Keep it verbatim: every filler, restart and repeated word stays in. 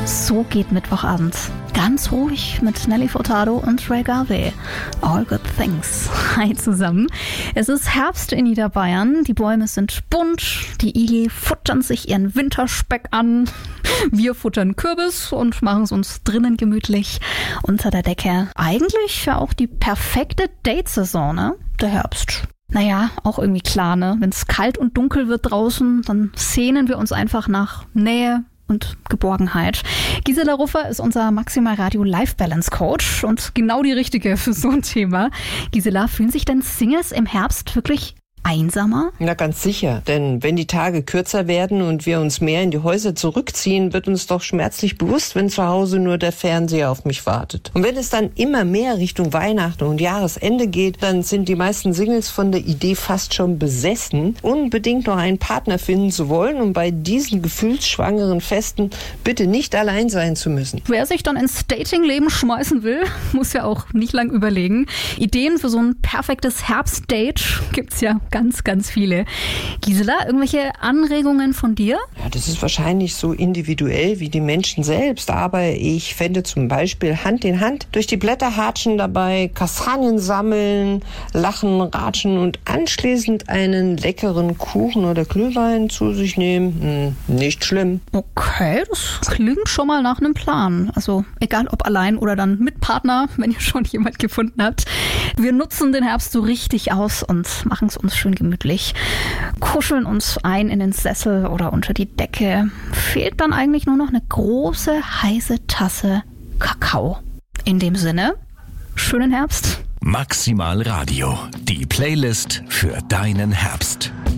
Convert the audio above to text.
So geht Mittwochabend. Ganz ruhig mit Nelly Furtado und Ray Garvey. All good things. Hi zusammen. Es ist Herbst in Niederbayern. Die Bäume sind bunt. Die Igel futtern sich ihren Winterspeck an. Wir futtern Kürbis und machen es uns drinnen gemütlich unter der Decke. Eigentlich ja auch die perfekte Date-Saison, ne? Der Herbst. Naja, auch irgendwie klar, ne? Wenn es kalt und dunkel wird draußen, dann sehnen wir uns einfach nach Nähe und Geborgenheit. Gisela Ruffer ist unser Maximal Radio Life Balance Coach und genau die richtige für so ein Thema. Gisela, fühlen sich denn Singles im Herbst wirklich einsamer? Na, ganz sicher. Denn wenn die Tage kürzer werden und wir uns mehr in die Häuser zurückziehen, wird uns doch schmerzlich bewusst, wenn zu Hause nur der Fernseher auf mich wartet. Und wenn es dann immer mehr Richtung Weihnachten und Jahresende geht, dann sind die meisten Singles von der Idee fast schon besessen, unbedingt noch einen Partner finden zu wollen und bei diesen gefühlsschwangeren Festen bitte nicht allein sein zu müssen. Wer sich dann ins Datingleben schmeißen will, muss ja auch nicht lang überlegen. Ideen für so ein perfektes Herbstdate gibt's ja ganz, ganz viele. Gisela, irgendwelche Anregungen von dir? Ja, das ist wahrscheinlich so individuell wie die Menschen selbst, aber ich fände zum Beispiel Hand in Hand durch die Blätter hatschen dabei, Kastanien sammeln, lachen, ratschen und anschließend einen leckeren Kuchen oder Glühwein zu sich nehmen. Hm, nicht schlimm. Okay, das klingt schon mal nach einem Plan. Also egal ob allein oder dann mit Partner, wenn ihr schon jemand gefunden habt. Wir nutzen den Herbst so richtig aus und machen es uns schön gemütlich. Kuscheln uns ein in den Sessel oder unter die Decke. Fehlt dann eigentlich nur noch eine große, heiße Tasse Kakao. In dem Sinne, schönen Herbst. Maximal Radio, die Playlist für deinen Herbst.